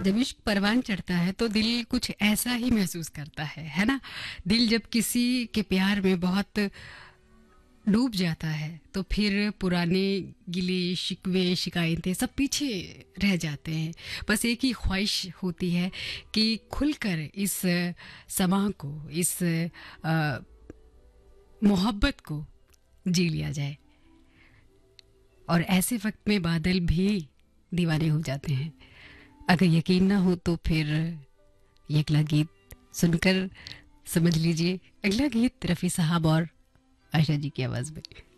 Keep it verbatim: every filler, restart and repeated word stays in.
जब इश्क परवान चढ़ता है तो दिल कुछ ऐसा ही महसूस करता है है ना। दिल जब किसी के प्यार में बहुत डूब जाता है तो फिर पुराने गिले शिकवे शिकायतें सब पीछे रह जाते हैं। बस एक ही ख्वाहिश होती है कि खुलकर इस समा को, इस अ, मोहब्बत को जी लिया जाए। और ऐसे वक्त में बादल भी दीवाने हो जाते हैं। अगर यकीन ना हो तो फिर ये अगला गीत सुनकर समझ लीजिए। अगला गीत रफ़ी साहब और आयशा जी की आवाज़ में।